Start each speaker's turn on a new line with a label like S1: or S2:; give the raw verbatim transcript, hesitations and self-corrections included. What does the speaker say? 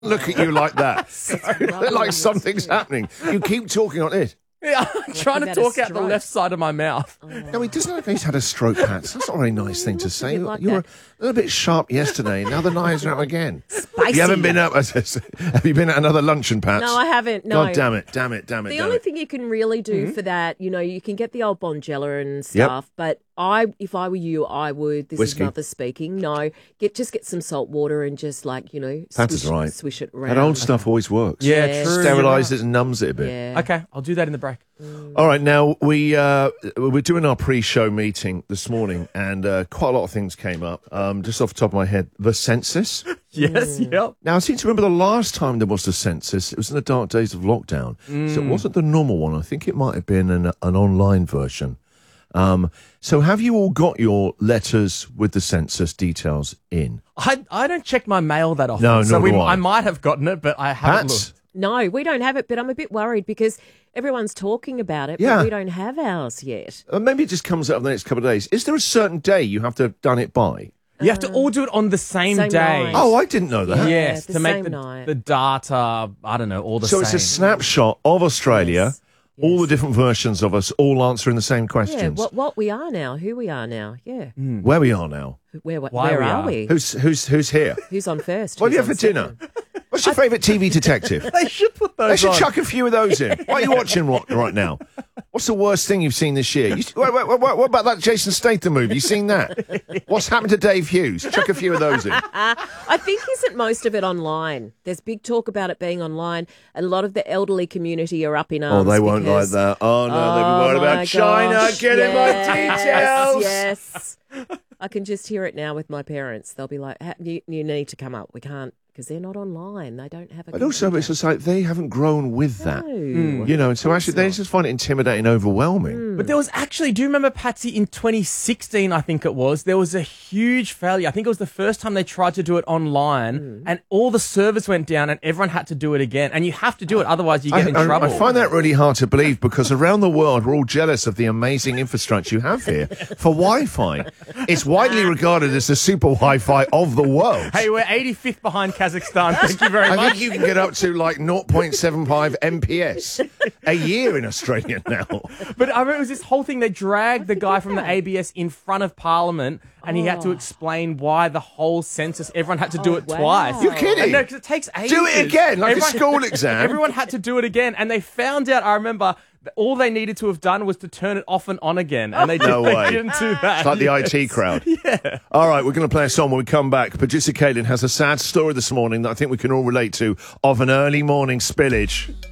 S1: Look at you like that. Like something's happening. You keep talking like this.
S2: Yeah, I'm trying to talk out the left side of my mouth.
S1: Oh. No, he doesn't look like he's had a stroke, Pat. That's not a very nice thing to say.
S3: Like
S1: you were
S3: that.
S1: a little bit sharp yesterday. Now the knives are out again.
S3: Spicy.
S1: You haven't been up. Have you been at another luncheon, Pat?
S3: No, I haven't. No.
S1: God damn it! Damn it! Damn it!
S3: The
S1: damn
S3: only
S1: it.
S3: thing you can really do
S2: Mm-hmm.
S3: for that, you know, you can get the old Bonjela and stuff, but I, if I were you, I would. This
S1: Whiskey.
S3: is mother speaking. No, get just get some salt water and just like you know,
S1: Pat is
S3: swish,
S1: right.
S3: swish it around.
S1: That old stuff always works.
S2: Yeah,
S3: Yeah.
S2: true.
S1: Sterilises it and numbs it a bit.
S3: Yeah.
S2: Okay, I'll do that in the break.
S1: All right, now we uh, we're doing our pre-show meeting this morning, and uh, quite a lot of things came up. Um, just off the top of my head, the census.
S2: Yes, yep.
S1: Now I seem to remember the last time there was the census. It was in the dark days of lockdown, so it wasn't the normal one. I think it might have been an, an online version. Um, so have you all got your letters with the census details in?
S2: I I don't check my mail that often.
S1: No,
S2: so
S1: nor
S2: we,
S1: do I.
S2: I might have gotten it, but I haven't
S1: Pat's?
S2: looked.
S3: No, we don't have it, but I'm a bit worried because everyone's talking about it,
S1: Yeah.
S3: but we don't have ours yet.
S1: Uh, maybe it just comes out in the next couple of days. Is there a certain day you have to have done it by?
S2: You have to all do it on the same,
S3: Same
S2: day.
S3: night.
S1: Oh, I didn't know that.
S3: Yeah.
S2: Yes,
S3: the
S2: to make
S3: same
S2: the,
S3: night.
S2: the data, I don't know, all the
S1: So
S2: same.
S1: it's a snapshot of Australia,
S3: Yes.
S1: all the different versions of us, all answering the same
S3: Yeah,
S1: questions.
S3: what what we are now, who we are now. Yeah,
S1: Where we are now.
S3: where where,
S2: Why
S3: where
S2: we
S3: are
S2: are.
S3: we?
S1: Who's who's who's here?
S3: Who's on first?
S1: What do you
S3: Who's
S1: have for
S3: on
S1: dinner?
S3: second?
S1: What's your favourite T V detective?
S2: They should put
S1: They
S2: those
S1: should
S2: on.
S1: chuck a few of those in. What are you watching right, right now? What's the worst thing you've seen this year? You, wait, wait, wait, what about that Jason Statham movie? You seen that? What's happened to Dave Hughes? Chuck a few of those in.
S3: I think isn't most of it online. There's big talk about it being online. A lot of the elderly community are up in
S1: Oh,
S3: arms.
S1: they won't like
S3: because-
S1: that. Oh, no, they'll be
S3: Oh,
S1: worried
S3: my
S1: about China
S3: gosh,
S1: getting
S3: yes,
S1: my details.
S3: Yes, I can just hear it now with my parents. They'll be like, "Ha- you, you need to come up. We can't, because they're not online. They don't have a
S1: But also, it's just like they haven't grown with that.
S3: No.
S1: You know, and so actually they just find it intimidating, overwhelming.
S2: But there was actually, do you remember, Patsy, in twenty sixteen, I think it was, there was a huge failure. I think it was the first time they tried to do it online, and all the servers went down and everyone had to do it again. And you have to do it, otherwise you get
S1: I,
S2: in
S1: I-
S2: trouble.
S1: I find that really hard to believe because around the world we're all jealous of the amazing infrastructure you have here for Wi-Fi. It's widely regarded as the super Wi-Fi of the world.
S2: Hey, we're eighty-fifth behind Kazakhstan. Thank you very
S1: I
S2: much.
S1: think you can get up to like zero point seven five M P S a year in Australia now.
S2: But I remember it was this whole thing. They dragged the guy from the A B S in front of Parliament, and he had to explain why the whole census, everyone had to do
S3: Oh,
S2: it
S3: wow.
S2: twice.
S1: You're kidding?
S2: And no, because it takes ages.
S1: Do it again, like
S2: Everyone-
S1: a school exam.
S2: Everyone had to do it again, and they found out, I remember, that all they needed to have done was to turn it off and on again, and they,
S1: No
S2: did,
S1: way.
S2: they didn't do that.
S1: It's like the I T crowd. Yeah. All right, we're going to play a song when we come back. Producer Caitlin has a sad story this morning that I think we can all relate to of an early morning spillage.